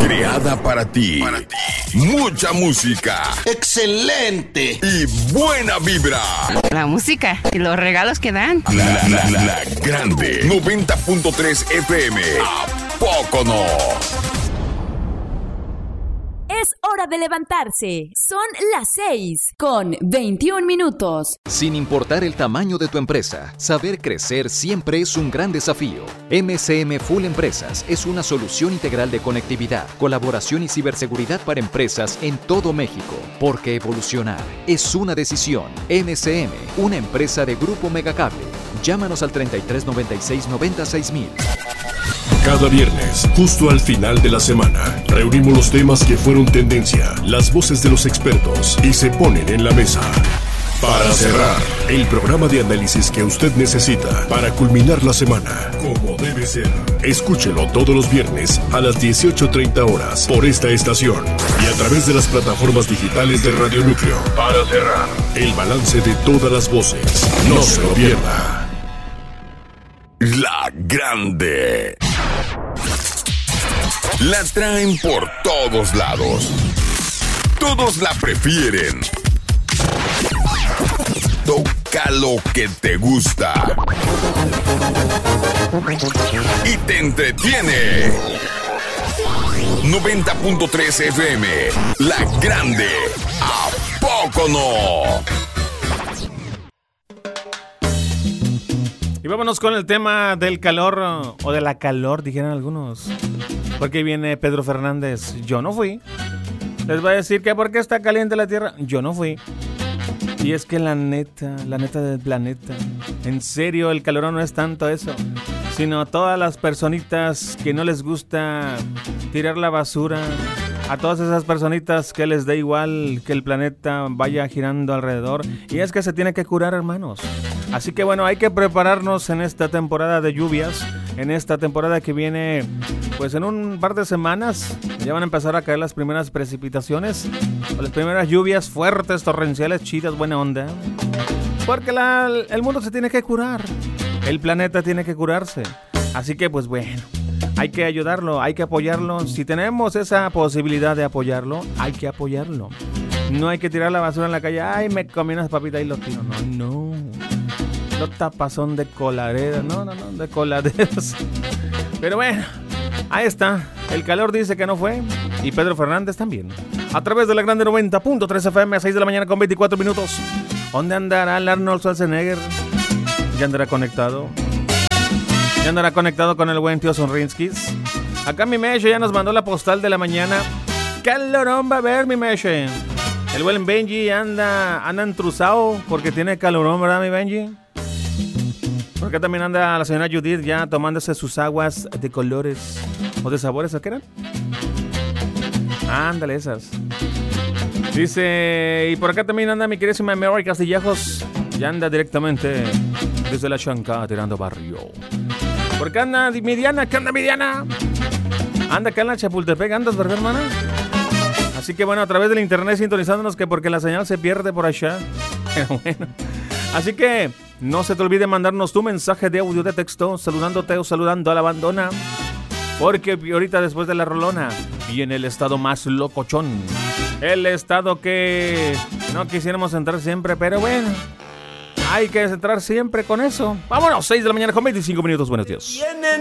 Creada para ti. Mucha música. ¡Excelente! Y buena vibra. La música y los regalos que dan. La grande. 90.3 FM. ¿A poco no? Es hora de levantarse. Son las 6:21. Sin importar el tamaño de tu empresa, saber crecer siempre es un gran desafío. MCM Full Empresas es una solución integral de conectividad, colaboración y ciberseguridad para empresas en todo México. Porque evolucionar es una decisión. MCM, una empresa de Grupo Megacable. Llámanos al 3396-96000. Cada viernes, justo al final de la semana, reunimos los temas que fueron tendencia, las voces de los expertos y se ponen en la mesa. Para cerrar, el programa de análisis que usted necesita para culminar la semana, como debe ser. Escúchelo todos los viernes a las 18:30 horas por esta estación y a través de las plataformas digitales de Radio Núcleo. Para cerrar, el balance de todas las voces. No se lo pierda. La grande. La traen por todos lados. Todos la prefieren. Toca lo que te gusta. Y te entretiene. 90.3 FM. La grande. ¿A poco no? Y vámonos con el tema del calor, o de la calor, dijeron algunos. Porque viene Pedro Fernández. Yo no fui. Les va a decir que porque está caliente la tierra. Yo no fui. Y es que la neta del planeta, en serio, el calor no es tanto eso, sino todas las personitas que no les gusta tirar la basura, a todas esas personitas que les da igual que el planeta vaya girando alrededor. Y es que se tiene que curar, hermanos. Así que bueno, hay que prepararnos en esta temporada de lluvias, en esta temporada que viene, pues en un par de semanas ya van a empezar a caer las primeras precipitaciones, o las primeras lluvias fuertes, torrenciales, chidas, buena onda. Porque el mundo se tiene que curar, el planeta tiene que curarse. Así que pues bueno, hay que ayudarlo, hay que apoyarlo. Si tenemos esa posibilidad de apoyarlo, hay que apoyarlo. No hay que tirar la basura en la calle. Ay, me comí unas papitas y los tiro. No. Los tapazón de coladeras. No, de coladeras. Pero bueno, ahí está. El calor dice que no fue. Y Pedro Fernández también. A través de la grande 90.3 FM a 6 de la mañana con 24 minutos. ¿Dónde andará el Arnold Schwarzenegger? ¿Ya andará conectado? ¿Ya andará conectado con el buen tío Sonrinskis? Acá mi Meche ya nos mandó la postal de la mañana. Calorón va a ver, mi Meche. El buen Benji anda entruzado porque tiene calorón, ¿verdad, mi Benji? Porque también anda la señora Judith ya tomándose sus aguas de colores o de sabores, ¿a qué eran? Ándale, esas. Dice, y por acá también anda mi queridísima Mary Castillejos. Ya anda directamente desde la Chancada tirando barrio. ¿Por qué anda mi Diana? ¿Qué anda mi Diana? Anda acá en la Chapultepec, ¿andas, verdad, hermana? Así que bueno, a través del internet sintonizándonos, que porque la señal se pierde por allá. Pero bueno. Así que no se te olvide mandarnos tu mensaje de audio, de texto, saludándote o saludando a la bandona. Porque ahorita después de la rolona viene el estado más locochón. El estado que no quisiéramos entrar siempre, pero bueno, hay que entrar siempre con eso. Vámonos, 6 de la mañana con 25 minutos. Buenos días.